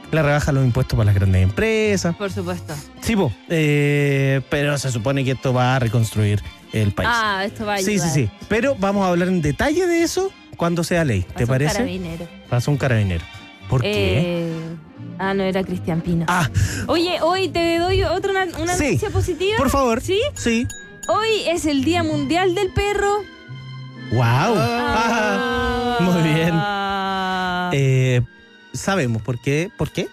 la rebaja de los impuestos para las grandes empresas. Por supuesto. Sí, pero se supone que esto va a reconstruir el país. Esto va a ayudar. Sí. Pero vamos a hablar en detalle de eso cuando sea ley. ¿Te parece? Carabinero. Pasó un carabinero. ¿Por qué? No era Cristian Pino. Ah. Oye, hoy te doy una noticia positiva. Por favor. ¿Sí? Sí. Hoy es el Día Mundial del Perro. ¡Wow! Muy bien. Sabemos por qué. ¿Por qué?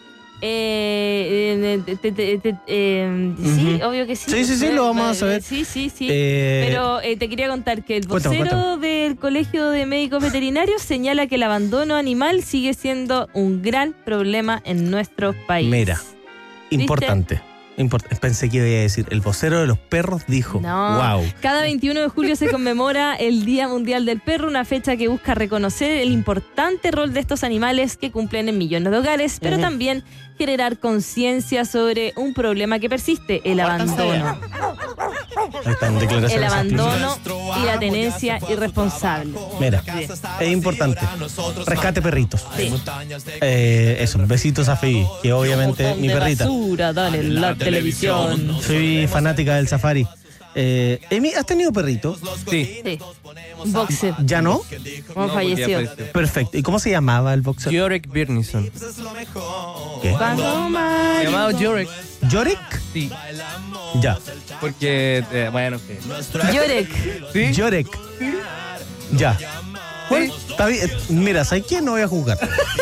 Sí, obvio que sí. Sí, lo vamos a saber. Sí. Pero te quería contar que el vocero del Colegio de Médicos Veterinarios señala que el abandono animal sigue siendo un gran problema en nuestro país. Mira, importante. Pensé que iba a decir, el vocero de los perros dijo, wow. Cada 21 de julio se conmemora el Día Mundial del Perro, una fecha que busca reconocer el importante rol de estos animales que cumplen en millones de hogares, pero también generar conciencia sobre un problema que persiste, el abandono. El abandono y la tenencia irresponsable. Mira, es importante. Rescate perritos. Sí. Eso, besitos a Phoebe, que obviamente mi perrita. Basura, dale la televisión. Soy fanática del safari. Emi, ¿has tenido perrito? Sí. Un boxer. ¿Ya no? ¿Cómo falleció? Perfecto. ¿Y cómo se llamaba el boxer? Jorek Björnsson. ¿Qué? Llamado Jorek. ¿Jorek? Sí. Ya. Porque, bueno, que... Jorek. ¿Sí? Jorek. Ya. Bueno, está bien. Mira, ¿sabes qué? No voy a jugar.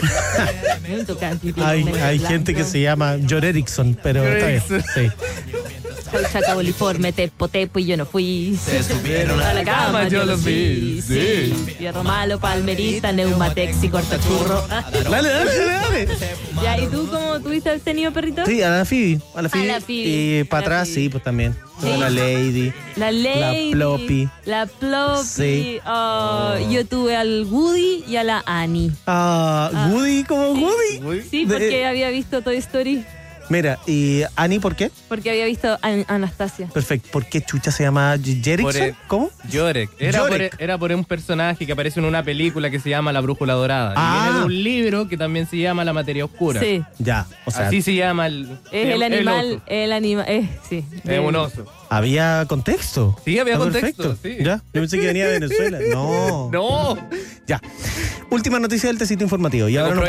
Hay gente que se llama Jor Erickson, pero está bien. Sí. Chaca boliforme, tepo, y yo no fui. Se subieron a la cama, yo los vi. Sí. Fierro malo, palmerita, neumatex y cortachurro. Dale. Ya, ¿y tú cómo tuviste haber tenido perrito? Sí, a la Phoebe. Y para atrás, Phoebe. sí, pues también. Sí. La Lady. La Ploppy. La Ploppy. Sí. Yo tuve al Woody y a la Annie. Woody como Woody. Sí, porque había visto Toy Story. Mira, ¿y Annie por qué? Porque había visto a Anastasia. Perfecto. ¿Por qué chucha se llama Jerickson? ¿Cómo? Jorek. Era por un personaje que aparece en una película que se llama La Brújula Dorada. Y viene de un libro que también se llama La Materia Oscura. Sí. Ya, o sea... Así se llama el... Es el animal. oso. El animal. Sí. Es un oso. ¿Había contexto? Sí, había Está contexto. Perfecto. Sí. Ya, yo pensé que venía de Venezuela. No. No. Ya. Última noticia del tecito informativo. Y ahora nos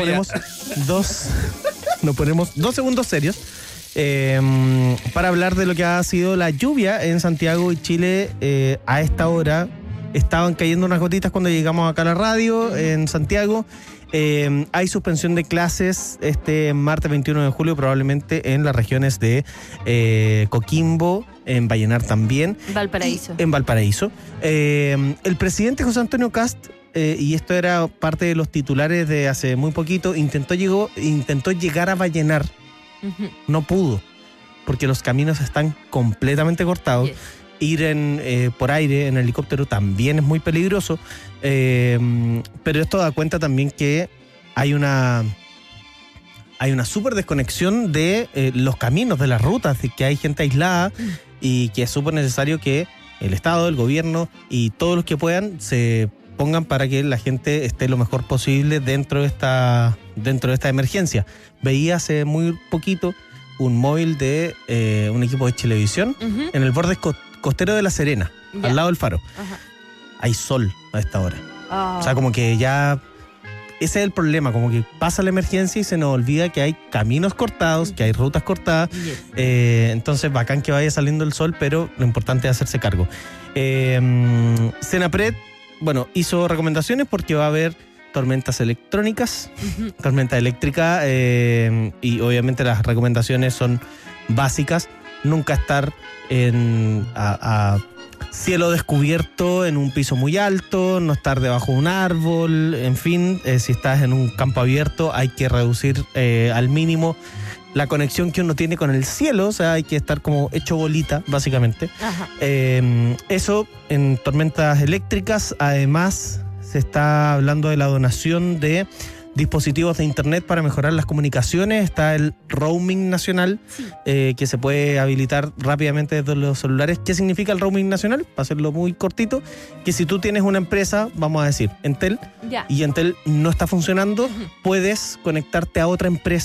ponemos dos segundos serios para hablar de lo que ha sido la lluvia en Santiago y Chile. A esta hora estaban cayendo unas gotitas cuando llegamos acá a la radio en Santiago. Hay suspensión de clases este martes 21 de julio, probablemente en las regiones de Coquimbo, en Vallenar también. En Valparaíso. El presidente José Antonio Kast, y esto era parte de los titulares de hace muy poquito, intentó llegar a Vallenar. No pudo, porque los caminos están completamente cortados. Yes. Ir por aire, en helicóptero, también es muy peligroso. Pero esto da cuenta también que hay una súper desconexión de los caminos, de las rutas, de que hay gente aislada y que es súper necesario que el Estado, el gobierno y todos los que puedan se pongan para que la gente esté lo mejor posible dentro de esta emergencia. Veía hace muy poquito un móvil de un equipo de Chilevisión en el borde costero de La Serena, al lado del faro. Ajá. Hay sol a esta hora. O sea, como que ya... Ese es el problema, como que pasa la emergencia y se nos olvida que hay caminos cortados, que hay rutas cortadas. Yes. Entonces, bacán que vaya saliendo el sol, pero lo importante es hacerse cargo. Senapred, bueno, hizo recomendaciones porque va a haber tormentas electrónicas, tormenta eléctrica, y obviamente las recomendaciones son básicas. Nunca estar a cielo descubierto en un piso muy alto, no estar debajo de un árbol, en fin, si estás en un campo abierto hay que reducir al mínimo la conexión que uno tiene con el cielo, o sea, hay que estar como hecho bolita, básicamente. Eso en tormentas eléctricas. Además, se está hablando de la donación de dispositivos de internet para mejorar las comunicaciones. Está el roaming nacional, que se puede habilitar rápidamente desde los celulares. ¿Qué significa el roaming nacional? Para hacerlo muy cortito, que si tú tienes una empresa, vamos a decir, Entel, y Entel no está funcionando, puedes conectarte a otra empresa